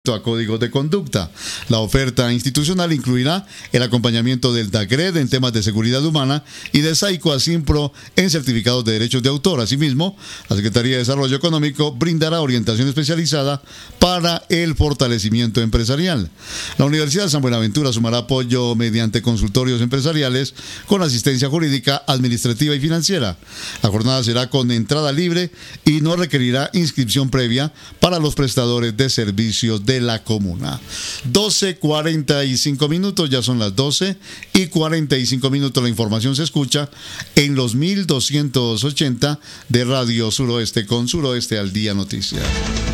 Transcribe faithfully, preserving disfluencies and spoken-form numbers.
a códigos de conducta. La oferta institucional incluirá el acompañamiento del DACRED en temas de seguridad humana y de SAICO a Simpro en certificados de derechos de autor. Asimismo, la Secretaría de Desarrollo Económico brindará orientación especializada para el fortalecimiento empresarial. La Universidad de San Buenaventura sumará apoyo mediante consultorios empresariales con asistencia jurídica, administrativa y financiera. La jornada será con entrada libre y no requerirá inscripción previa para los prestadores de servicios de de la comuna. doce cuarenta y cinco minutos, ya son las doce y cuarenta y cinco minutos. La información se escucha en los mil doscientos ochenta de Radio Suroeste con Suroeste al Día Noticias.